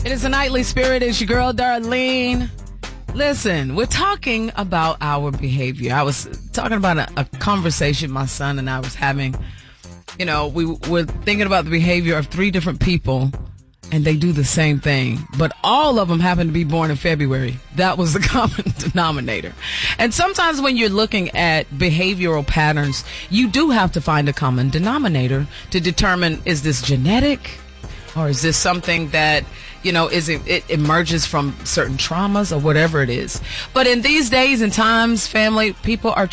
It is a nightly spirit. It's your girl, Darlene. Listen, we're talking about our behavior. I was talking about a conversation my son and I was having. You know, we were thinking about the behavior of 3 different people, and they do the same thing. But all of them happen to be born in February. That was the common denominator. And sometimes when you're looking at behavioral patterns, you do have to find a common denominator to determine, is this genetic? Or is this something that, you know, it emerges from certain traumas or whatever it is? But in these days and times, family, people are